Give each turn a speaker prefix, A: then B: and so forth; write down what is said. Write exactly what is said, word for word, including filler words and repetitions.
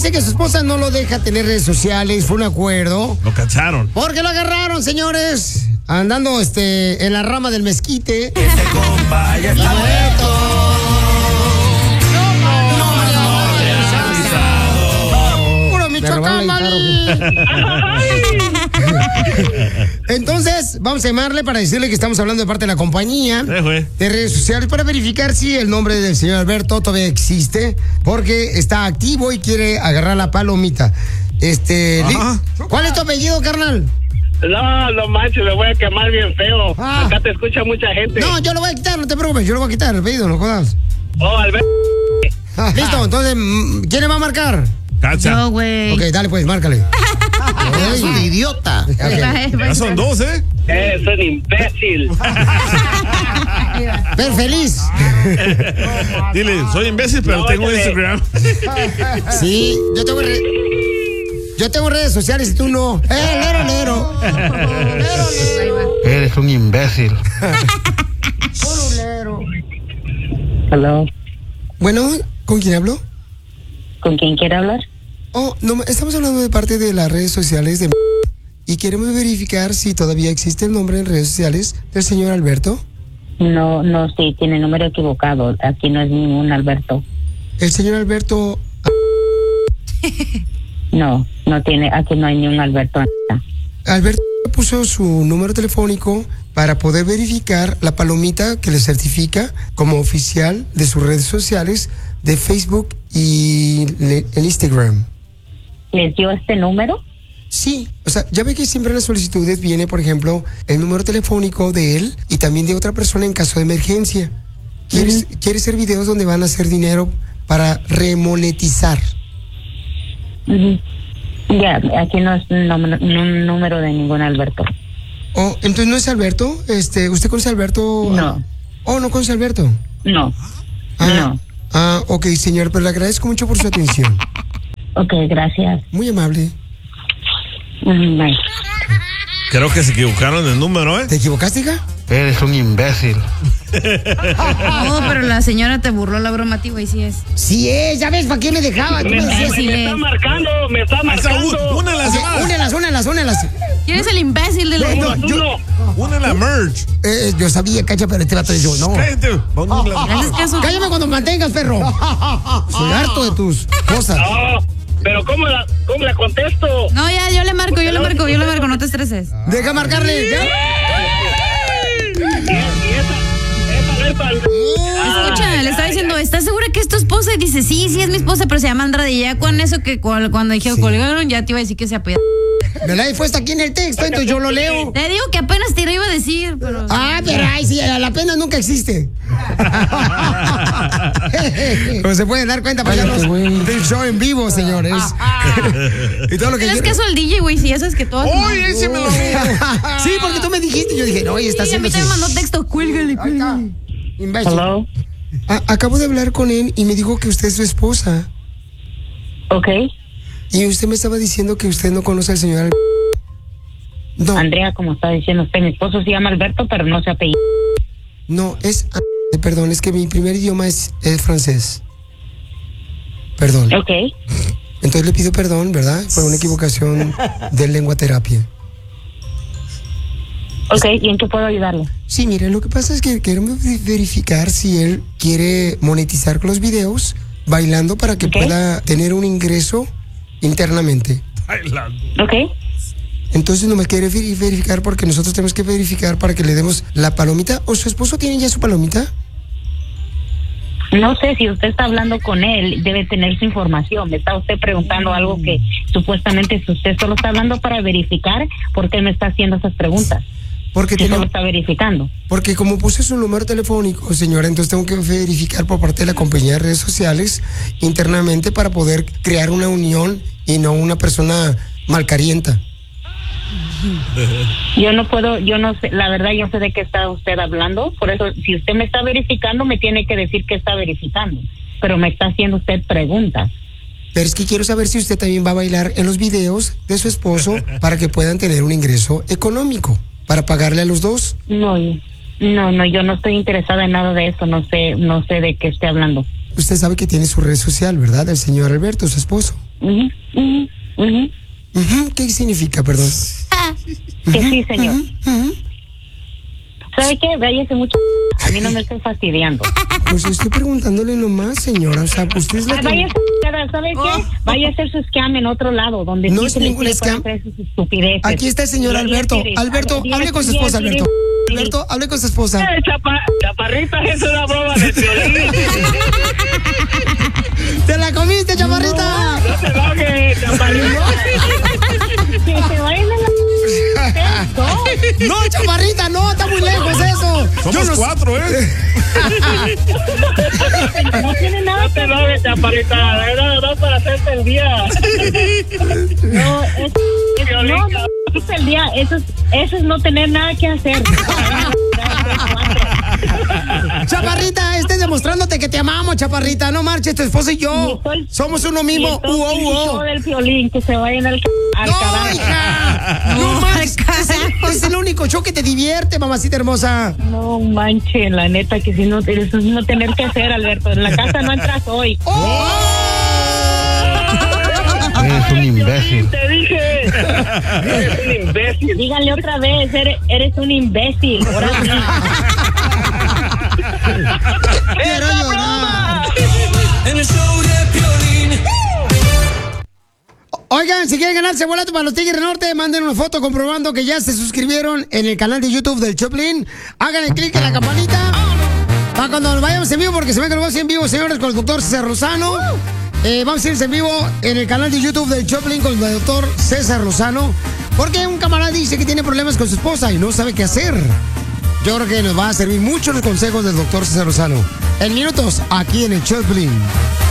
A: dice que su esposa no lo deja tener redes sociales, fue un acuerdo.
B: Lo cacharon.
A: Porque lo agarraron, señores, andando este en la rama del mezquite.
C: Este compa ya está muerto.
A: Puro Michoacán, Entonces, vamos a llamarle para decirle que estamos hablando de parte de la compañía de redes sociales para verificar si el nombre del señor Alberto todavía existe, porque está activo y quiere agarrar la palomita. Este, ¿cuál es tu apellido, carnal?
D: No, no manches, me voy a quemar bien feo. Ah. Acá te escucha mucha gente.
A: No, yo lo voy a quitar, no te preocupes, yo lo voy a quitar el apellido, no jodas.
D: Oh, Alberto.
A: Listo, entonces, ¿quién le va a marcar?
B: Cacha.
E: Yo, güey.
A: Ok, dale pues, márcale.
F: Es un idiota.
A: Okay.
B: Ya son dos, ¿eh?
D: Es un imbécil.
A: Pero feliz.
B: Dile, soy imbécil, pero no, tengo Instagram.
A: Sí, yo tengo, re... yo tengo redes sociales y tú no. ¡Eh, lero, lero!
F: Eres un imbécil.
G: Hello.
A: Bueno, ¿con quién hablo?
G: ¿Con quién quiere hablar?
A: Oh, no, estamos hablando de parte de las redes sociales de y queremos verificar si todavía existe el nombre en redes sociales del señor Alberto.
G: No, no, sí, tiene número equivocado. Aquí no es ningún Alberto.
A: El señor Alberto.
G: No, no tiene, aquí no hay ni un Alberto.
A: Alberto puso su número telefónico para poder verificar la palomita que le certifica como oficial de sus redes sociales de Facebook y le, el Instagram.
G: ¿Les dio este número?
A: Sí, o sea, ya ve que siempre en las solicitudes viene, por ejemplo, el número telefónico de él y también de otra persona en caso de emergencia. ¿Quieres, uh-huh. ¿Quiere hacer videos donde van a hacer dinero para remonetizar?
G: Uh-huh. Ya, aquí no es un número, un número de ningún Alberto.
A: Oh, entonces no es Alberto. Este, ¿usted conoce a Alberto?
G: No.
A: Oh, ¿no conoce a Alberto?
G: No.
A: Ah,
G: no.
A: Ah, ok, señor, pero le agradezco mucho por su atención.
G: Ok, gracias.
A: Muy amable.
G: Mm, bye.
B: Creo que se equivocaron el número, ¿eh?
A: ¿Te equivocaste, hija?
F: Eres un imbécil.
E: No, pero la señora te burló la broma a ti, güey, sí es.
A: Sí es, ya ves, ¿para qué me dejaba?
D: Me, me, me, me está marcando, me está marcando.
B: Únelas,
A: únelas, únelas, únelas.
E: ¿Quién es el imbécil de la
A: no, no, yo,
B: Únela, merge.
A: Eh, yo sabía, cacha, pero este vato es yo, no.
B: Cállate.
A: Cállame cuando mantengas, perro. Soy harto de tus cosas.
D: No, pero ¿cómo la, cómo la contesto?
E: No, ya, yo le marco, yo le marco, yo le marco, no te estreses.
A: Deja marcarle, ¿ya?
E: Escucha, le estaba diciendo, ¿estás segura que es tu esposa? Y dice, sí, sí es mi esposa, pero se llama Andrade. Y ya con eso que cuando, cuando dijeron sí. colgaron, ya te iba a decir que se apellida.
A: Me la he puesto aquí en el texto, entonces yo lo leo.
E: Te digo que apenas te lo iba a decir, pero...
A: Ah, pero ay, sí, la pena nunca existe. Como se pueden dar cuenta, pues ya los del show en vivo, señores.
E: Y todo lo que... ¿Tienes caso al D J, güey? Si ya sabes que todo...
A: ¡Uy, ese me lo Sí, porque tú me dijiste, yo dije, no, oye, está
E: sí,
A: haciendo...
E: a mí te me mandó texto, cuélgale, cuélgale.
G: Hello.
A: A- acabo de hablar con él y me dijo que usted es su esposa.
G: Ok.
A: Y usted me estaba diciendo que usted no conoce al señor Alberto.
G: No. Andrea, como está diciendo usted, mi esposo se llama Alberto, pero no se apellida.
A: No, es... Perdón, es que mi primer idioma es, es francés. Perdón.
G: Ok.
A: Entonces le pido perdón, ¿verdad? Por una equivocación de lenguaterapia.
G: Ok, ¿y en qué puedo ayudarle?
A: Sí, mire, lo que pasa es que queremos verificar si él quiere monetizar con los videos bailando para que okay. pueda tener un ingreso internamente.
B: Bailando.
G: Ok.
A: Entonces no me quiere verificar porque nosotros tenemos que verificar para que le demos la palomita. ¿O su esposo tiene ya su palomita?
G: No sé, si usted está hablando con él, debe tener su información. Me está usted preguntando algo que supuestamente usted solo está hablando para verificar por qué me está haciendo esas preguntas.
A: Porque
G: si solo está verificando.
A: Porque como puse su número telefónico, señora, entonces tengo que verificar por parte de la compañía de redes sociales internamente para poder crear una unión y no una persona malcarienta.
G: Yo no puedo, yo no sé, la verdad yo sé de qué está usted hablando, por eso si usted me está verificando me tiene que decir que está verificando, pero me está haciendo usted preguntas.
A: Pero es que quiero saber si usted también va a bailar en los videos de su esposo para que puedan tener un ingreso económico, para pagarle a los dos.
G: No, no, no, yo no estoy interesada en nada de eso, no sé, no sé de qué esté hablando.
A: Usted sabe que tiene su red social, ¿verdad? El señor Alberto, su esposo.
G: Ujú, ujú, ujú.
A: Ujú, ¿qué significa, perdón?
G: Que sí, señor.
A: Ujú, ujú.
G: ¿Sabe qué? Váyase mucho. A mí no me estoy fastidiando.
A: Pues estoy preguntándole nomás, señora. O sea, usted es la
G: Ah,
A: que...
G: váyase, ¿sabe qué? Vaya a hacer su scam en otro lado, donde
A: No
G: sí
A: es
G: se le
A: ningún
G: puede
A: scam.
G: hacer sus estupideces.
A: Aquí está el señor
G: Y ahí
A: Alberto.
G: quiere-
A: Alberto,
G: y ahí
A: hable con su
G: quiere-
A: esposa, Alberto.
G: quiere-
A: Alberto, hable con su esposa.
D: Eh, chapa- chaparrita, es una broma de violín.
A: ¡Te la comiste, chaparrita!
D: No te enojes, chaparrita.
G: Que se vayan a la...
A: No, chaparrita, no, está muy lejos eso.
B: Somos
A: no-
B: cuatro, ¿eh?
G: No tiene nada
D: No te
G: que
D: enojes, chaparrita. Era no para hacerte el día.
G: No, es, es-
D: Violín,
G: no, no, es el día, eso es, eso es no tener nada que hacer.
A: Chaparrita, estés demostrándote que te amamos, chaparrita. No marches, tu esposa y yo.
G: Y estoy-
A: Somos uno
G: Y
A: mismo.
G: entonces,
A: Uo,
G: el
A: uo.
G: show del violín, que se vayan al, al
A: No,
G: carajo.
A: hija. No marches. Es el, es el único show que te divierte, mamacita hermosa.
G: No manche, la neta, que si no, eso es no tener que hacer, Alberto. En la casa no entras hoy.
A: ¡Oh!
F: Eres un imbécil.
D: Te dije. Eres un imbécil.
G: Díganle otra vez, eres, eres un imbécil. Ahora sí.
A: Quiero llorar.
C: En el show de Piolín.
A: Oigan, si quieren ganarse boleto para los Tigres del Norte, manden una foto comprobando que ya se suscribieron en el canal de YouTube del Choplin. Háganle clic en la campanita para cuando nos vayamos en vivo, porque se ven que nos vamos en vivo, señores, con el doctor César Lozano. Eh, vamos a irse en vivo en el canal de YouTube del Choplin con el doctor César Lozano, porque un camarada dice que tiene problemas con su esposa y no sabe qué hacer. Yo creo que nos va a servir mucho los consejos del doctor César Lozano. En minutos, aquí en el Choplin.